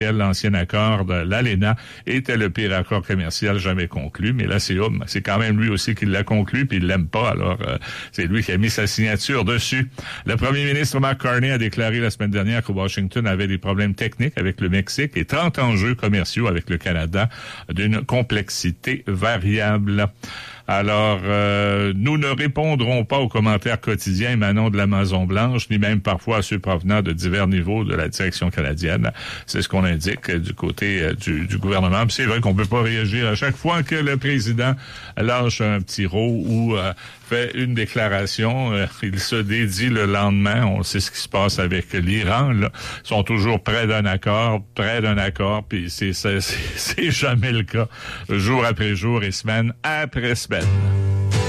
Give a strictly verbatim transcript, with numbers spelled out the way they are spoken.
l'ancien accord de l'ALENA était le pire accord commercial jamais conclu, mais là, c'est Hum, c'est quand même lui aussi qui l'a conclu, puis il l'aime pas, alors euh, c'est lui qui a mis sa signature dessus. Le premier ministre Mark Carney a déclaré la semaine dernière que Washington avait des problèmes techniques avec le Mexique et trente enjeux commerciaux avec le Canada d'une complexité variable. Alors, euh, nous ne répondrons pas aux commentaires quotidiens émanant de la Maison-Blanche, ni même parfois à ceux provenant de divers niveaux de la direction canadienne. C'est ce qu'on indique du côté euh, du, du gouvernement. Puis c'est vrai qu'on peut pas réagir à chaque fois que le président lâche un petit rot ou euh, fait une déclaration. Euh, il se dédie le lendemain. On sait ce qui se passe avec l'Iran. Là. Ils sont toujours près d'un accord, près d'un accord, puis c'est, c'est, c'est, c'est jamais le cas. Jour après jour et semaine après semaine.